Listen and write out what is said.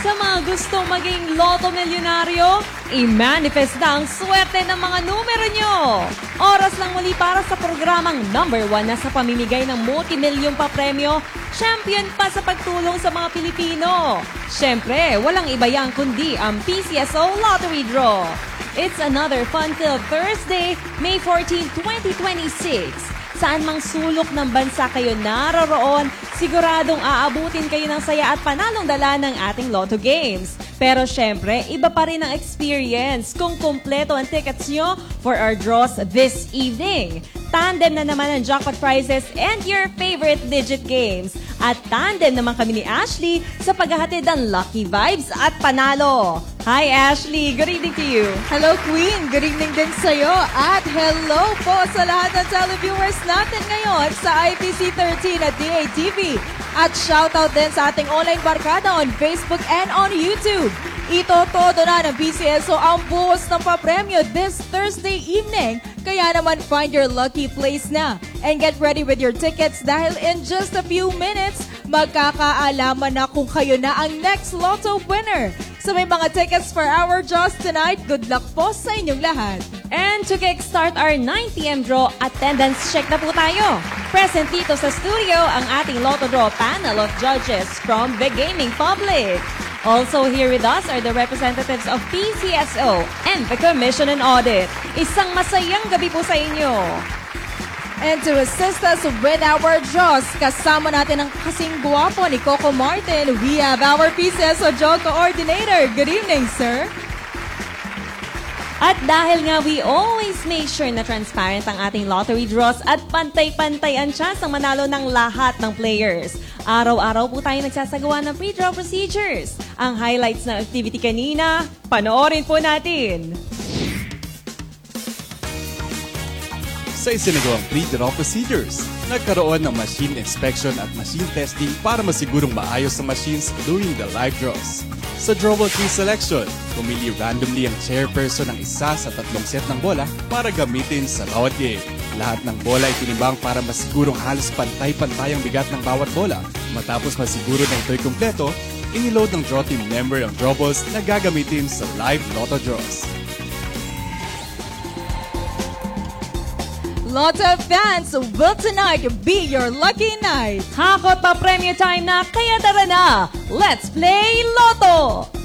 Sa mga gustong maging Lotto Milyonaryo, i-manifest na ang swerte ng mga numero nyo. Oras lang muli para sa programang number 1 na sa pamimigay ng multi-million pa premyo, champion pa sa pagtulong sa mga Pilipino. Siyempre, walang iba yan kundi ang PCSO Lottery Draw. It's another fun-filled Thursday, May 14, 2026. Saan mang sulok ng bansa kayo naroroon, siguradong aabutin kayo ng saya at panalong dala ng ating Lotto Games. Pero syempre, iba pa rin ang experience kung kumpleto ang tickets nyo for our draws this evening. Tandem na naman ang jackpot prizes and your favorite digit games. At tandem naman kami ni Ashley sa paghahatid ng lucky vibes at panalo. Hi Ashley, good evening to you. Hello Queen, good evening din sa'yo. At hello po sa lahat ng televiewers natin ngayon sa IPC 13 at DATV. At shoutout din sa ating online barkada on Facebook and on YouTube. Ito todo na ng PCSO ang buhos ng papremyo this Thursday evening. Kaya naman find your lucky place na. And get ready with your tickets dahil in just a few minutes, magkakaalaman na kung kayo na ang next Lotto winner. So may mga tickets for our draws tonight. Good luck po sa inyong lahat. And to kickstart our 9 p.m. draw, attendance check na po tayo. Present dito sa studio ang ating Lotto Draw panel of judges from the gaming public. Also here with us are the representatives of PCSO and the Commission on Audit. Isang masayang gabi po sa inyo. And to assist us with our draws, kasama natin ang kasing guwapo ni Coco Martin. We have our PCSO Draw Coordinator. Good evening, sir. At dahil nga we always make sure na transparent ang ating lottery draws at pantay-pantay ang chance ng manalo ng lahat ng players. Araw-araw po tayo nagsasagawa ng pre-draw procedures. Ang highlights ng activity kanina, panoorin po natin. Sa isinagawang pre-draw procedures, nagkaroon ng machine inspection at machine testing para masigurong maayos ang machines during the live draws. Sa drawable tree selection, pumili randomly ang chairperson ng isa sa 3 set ng bola para gamitin sa bawat game. Lahat ng bola ay tinimbang para masigurong halos pantay-pantay ang bigat ng bawat bola. Matapos masiguro na ito'y kumpleto, iniload ng draw team member ang drawables na gagamitin sa live lotto draws. Lotto fans, will tonight be your lucky night? Hakot pa premyo time na, kaya tara na! Let's play Lotto!